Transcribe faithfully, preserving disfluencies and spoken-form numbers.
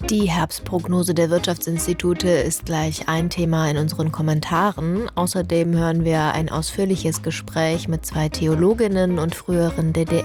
Die Herbstprognose der Wirtschaftsinstitute ist gleich ein Thema in unseren Kommentaren. Außerdem hören wir ein ausführliches Gespräch mit zwei Theologinnen und früheren D D